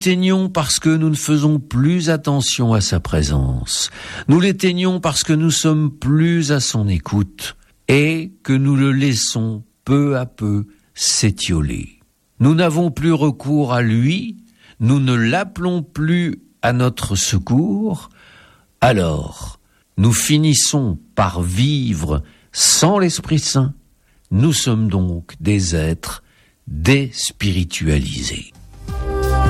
l'éteignons parce que nous ne faisons plus attention à sa présence. Nous l'éteignons parce que nous sommes plus à son écoute et que nous le laissons peu à peu s'étioler. Nous n'avons plus recours à lui, nous ne l'appelons plus à notre secours, alors nous finissons par vivre sans l'Esprit Saint. Nous sommes donc des êtres déspiritualisés.